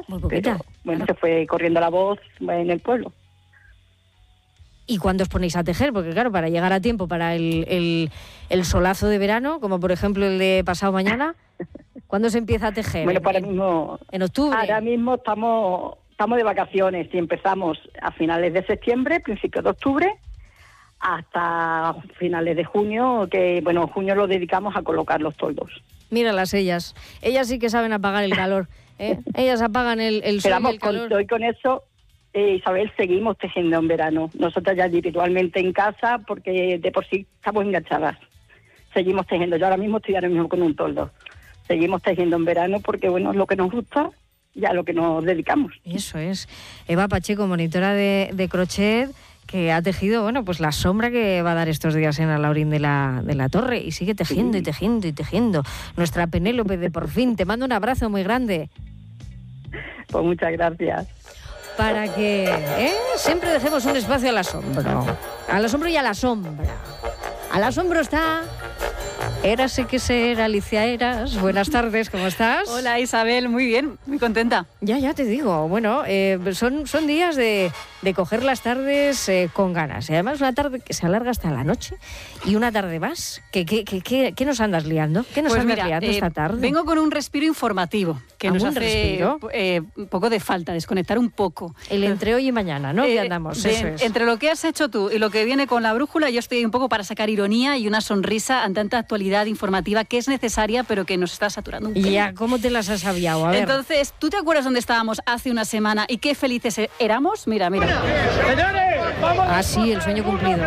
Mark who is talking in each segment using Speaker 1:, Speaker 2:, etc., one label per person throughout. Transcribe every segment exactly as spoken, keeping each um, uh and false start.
Speaker 1: Muy poquita.
Speaker 2: Pero, bueno, se fue corriendo la voz en el pueblo.
Speaker 1: ¿Y cuándo os ponéis a tejer? Porque claro, para llegar a tiempo para el, el, el solazo de verano, como por ejemplo el de pasado mañana, ¿cuándo se empieza a tejer?
Speaker 2: Bueno, para
Speaker 1: ¿En,
Speaker 2: mismo,
Speaker 1: en octubre?
Speaker 2: Ahora mismo estamos, estamos de vacaciones y empezamos a finales de septiembre, principios de octubre, hasta finales de junio, que bueno, junio lo dedicamos a colocar los toldos.
Speaker 1: Míralas ellas, ellas sí que saben apagar el calor, ¿eh? Ellas apagan el, el sol y el calor.
Speaker 2: Con, con eso, eh, Isabel, seguimos tejiendo en verano. Nosotras ya individualmente en casa, porque de por sí estamos enganchadas. Seguimos tejiendo. Yo ahora mismo estoy ahora mismo con un toldo. Seguimos tejiendo en verano porque, bueno, es lo que nos gusta y a lo que nos dedicamos.
Speaker 1: Eso es. Eva Pacheco, monitora de, de crochet, que ha tejido, bueno, pues la sombra que va a dar estos días en Alhaurín de la, de la Torre, y sigue tejiendo sí. y tejiendo y tejiendo. Nuestra Penélope de Porfín, te mando un abrazo muy grande.
Speaker 2: Pues muchas gracias.
Speaker 1: Para que ¿eh? siempre dejemos un espacio al asombro. Al asombro y a la sombra. Al asombro está... Érase que ser, Alicia Eras. Buenas tardes, ¿cómo estás?
Speaker 3: Hola Isabel, muy bien, muy contenta.
Speaker 1: Ya, ya te digo, bueno, eh, son, son días de, de coger las tardes eh, con ganas. Y además una tarde que se alarga hasta la noche y una tarde más. ¿Qué, qué, qué, qué, qué nos andas liando? ¿Qué nos
Speaker 3: pues
Speaker 1: andas
Speaker 3: mira,
Speaker 1: liando
Speaker 3: eh,
Speaker 1: esta tarde?
Speaker 3: Vengo con un respiro informativo que nos hace
Speaker 1: respiro?
Speaker 3: Eh, un poco de falta, desconectar un poco.
Speaker 1: El entre hoy y mañana, ¿no?
Speaker 3: Eh,
Speaker 1: que andamos,
Speaker 3: de,
Speaker 1: eso es.
Speaker 3: Entre lo que has hecho tú y lo que viene con la brújula, yo estoy un poco para sacar ironía y una sonrisa ante tanta actualidad informativa que es necesaria, pero que nos está saturando un poco.
Speaker 1: Ya, ¿cómo te las has sabiado? A ver.
Speaker 3: Entonces, ¿tú te acuerdas dónde estábamos hace una semana y qué felices éramos? Mira, mira.
Speaker 4: Señores, vamos.
Speaker 1: Ah, sí, el sueño cumplido.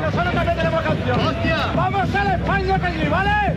Speaker 4: Vamos a la España, ¿vale?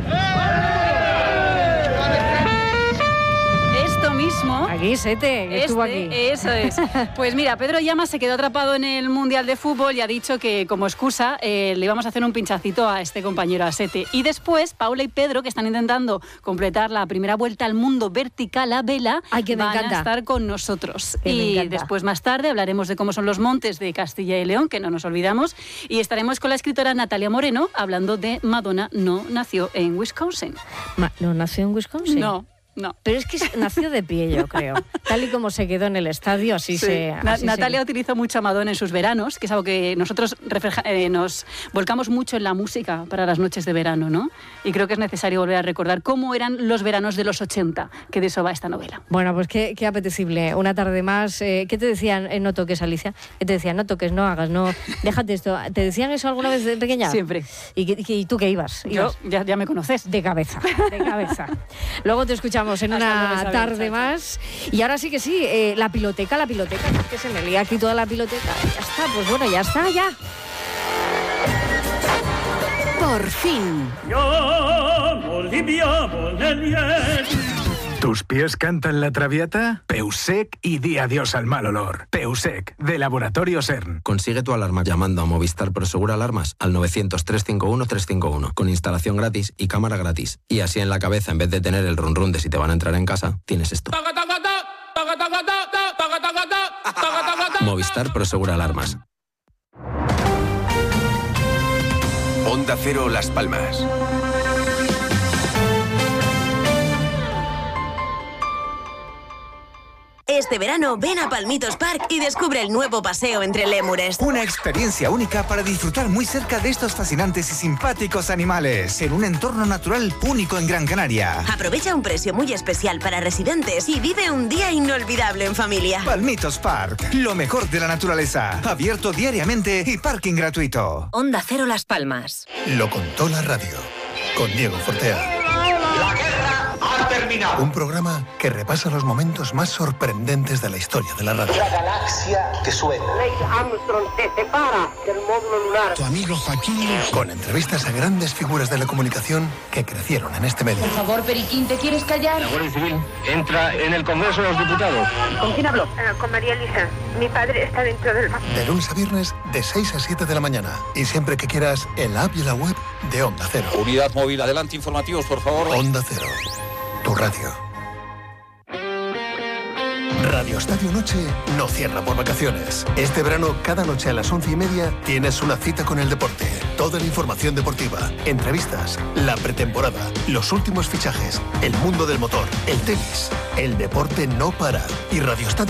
Speaker 3: Esto mismo.
Speaker 1: Aquí, Sete, que
Speaker 3: este,
Speaker 1: estuvo aquí.
Speaker 3: Eso es. Pues mira, Pedro Llama se quedó atrapado en el Mundial de Fútbol y ha dicho que como excusa eh, le íbamos a hacer un pinchacito a este compañero, a Sete. Y después, Paula y Pedro, que están intentando completar la primera vuelta al mundo vertical a vela,
Speaker 1: Ay, que me
Speaker 3: van
Speaker 1: encanta.
Speaker 3: a estar con nosotros.
Speaker 1: Que
Speaker 3: y después, más tarde, hablaremos de cómo son los montes de Castilla y León, que no nos olvidamos. Y estaremos con la escritora Natalia Moreno hablando de Madonna no nació en Wisconsin.
Speaker 1: Ma- ¿No nació en Wisconsin?
Speaker 3: No. No.
Speaker 1: Pero es que nació de pie, yo creo. Tal y como se quedó en el estadio, así
Speaker 3: sí.
Speaker 1: se... Así
Speaker 3: Na- Natalia
Speaker 1: se...
Speaker 3: utilizó mucho a Madonna en sus veranos, que es algo que nosotros refleja, eh, nos volcamos mucho en la música para las noches de verano, ¿no? Y creo que es necesario volver a recordar cómo eran los veranos de los ochenta, que de eso va esta novela.
Speaker 1: Bueno, pues qué, qué apetecible. Una tarde más. Eh, ¿Qué te decían? Eh, no toques, Alicia. ¿Qué te decían? No toques, no hagas, no... Déjate esto. ¿Te decían eso alguna vez de pequeña?
Speaker 3: Siempre.
Speaker 1: ¿Y, y, y tú qué ibas? ¿Ibas?
Speaker 3: Yo, ya, ya me conoces.
Speaker 1: De cabeza, de cabeza. Luego te escuchamos en una tarde más. Y ahora sí que sí, eh, la piloteca, la piloteca, que se me lía aquí toda la piloteca. Ya está, pues bueno, ya está, ya.
Speaker 5: Por fin.
Speaker 6: ¿Tus pies cantan la traviata? Peusec y di adiós al mal olor. Peusec, de Laboratorio CERN.
Speaker 7: Consigue tu alarma llamando a Movistar Prosegur Alarmas al novecientos, trescientos cincuenta y uno, trescientos cincuenta y uno, con instalación gratis y cámara gratis. Y así en la cabeza, en vez de tener el run run de si te van a entrar en casa, tienes esto. Movistar Prosegur Alarmas.
Speaker 8: Onda Cero Las Palmas.
Speaker 5: Este verano ven a Palmitos Park y descubre el nuevo paseo entre lémures.
Speaker 9: Una experiencia única para disfrutar muy cerca de estos fascinantes y simpáticos animales, en un entorno natural único en Gran Canaria.
Speaker 5: Aprovecha un precio muy especial para residentes y vive un día inolvidable en familia.
Speaker 9: Palmitos Park, lo mejor de la naturaleza. Abierto diariamente y parking gratuito.
Speaker 5: Onda Cero Las Palmas.
Speaker 10: Lo contó la radio, con Diego Fortea.
Speaker 11: La guerra ha terminado.
Speaker 10: Un programa que repasa los momentos más sorprendentes de la historia de la radio.
Speaker 11: La galaxia que suena.
Speaker 12: Neil Armstrong se separa del módulo lunar.
Speaker 10: Tu amigo Joaquín. Con entrevistas a grandes figuras de la comunicación que crecieron en este medio.
Speaker 13: Por favor, Periquín, ¿te quieres callar?
Speaker 14: La Guardia Civil entra en el Congreso de los Diputados.
Speaker 12: ¿Con quién hablo? Uh, con María Elisa. Mi padre está dentro del...
Speaker 10: De lunes a viernes, de seis a siete de la mañana. Y siempre que quieras, en la app y la web de Onda Cero.
Speaker 15: Unidad móvil, adelante, informativos, por favor.
Speaker 10: Onda Cero, tu radio. Radio Estadio Noche no cierra por vacaciones. Este verano, cada noche a las once y media, tienes una cita con el deporte. Toda la información deportiva, entrevistas, la pretemporada, los últimos fichajes, el mundo del motor, el tenis. El deporte no para. Y Radio Estadio